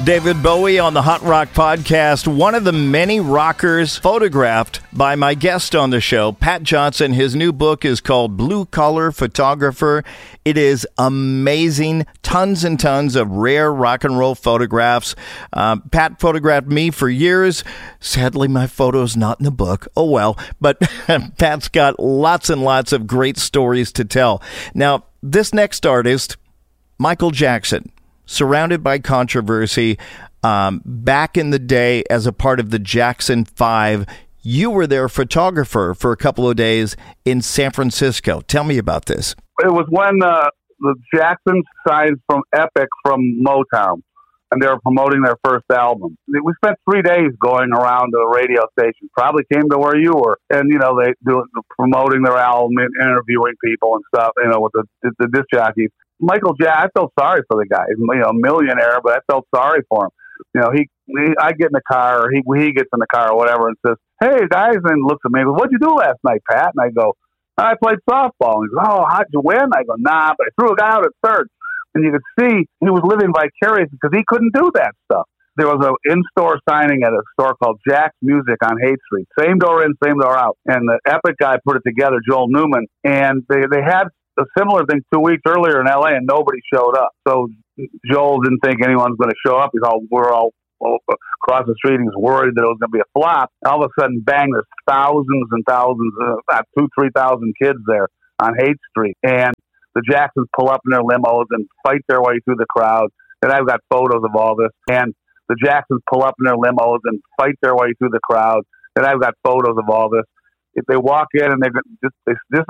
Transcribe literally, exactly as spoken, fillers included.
David Bowie on the Hot Rock Podcast, one of the many rockers photographed by my guest on the show, Pat Johnson. His new book is called Blue Collar Photographer. It is amazing. Tons and tons of rare rock and roll photographs. Uh, Pat photographed me for years. Sadly, my photo's not in the book. Oh, well. But Pat's got lots and lots of great stories to tell. Now, this next artist, Michael Jackson, surrounded by controversy, um, back in the day as a part of the Jackson Five. You were their photographer for a couple of days in San Francisco. Tell me about this. It was when uh, the Jacksons signed from Epic from Motown, and they were promoting their first album. We spent three days going around to the radio station. Probably came to where you were, and you know they do promoting their album and interviewing people and stuff. You know, with the the, the disc jockeys. Michael Jackson, I felt sorry for the guy. You know, millionaire, but I felt sorry for him. You know, he, he I get in the car, or he he gets in the car or whatever, and says, "Hey guys," and looks at me. "What'd you do last night, Pat?" And I go, "I played softball." And he goes, "Oh, how'd you win?" I go, "Nah, but I threw a guy out at third." And you could see he was living vicariously because he couldn't do that stuff. There was an in-store signing at a store called Jack's Music on Haight Street. Same door in, same door out. And the Epic guy put it together, Joel Newman, and they they had a similar thing two weeks earlier in L A, and nobody showed up. So Joel didn't think anyone's going to show up. He's all, we're all across the street. He was worried that it was going to be a flop. All of a sudden, bang, there's thousands and thousands, uh, about two, three thousand kids there on Haight Street. And the Jacksons pull up in their limos and fight their way through the crowd. And I've got photos of all this. And the Jacksons pull up in their limos and fight their way through the crowd. And I've got photos of all this. If they walk in and they just, they, this